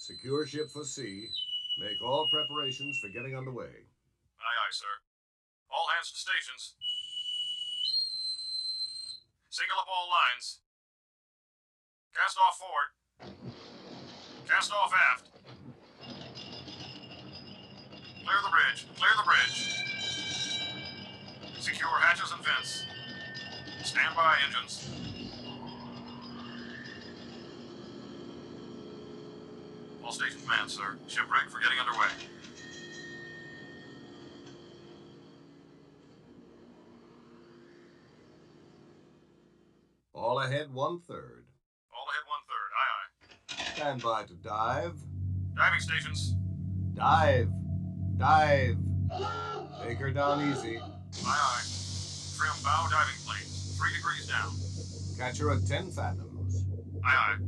Secure ship for sea. Make all preparations for getting underway. Aye, aye, sir. All hands to stations. Single up all lines. Cast off forward. Cast off aft. Clear the bridge. Clear the bridge. Secure hatches and vents. Stand by, engines. All stations manned, sir. Ship rigged for getting underway. All ahead 1/3. All ahead 1/3. Aye, aye. Stand by to dive. Diving stations. Dive. Dive. Take her down easy. Aye, aye. Trim bow diving planes. 3 degrees down. Catch her at 10 fathoms. Aye, aye.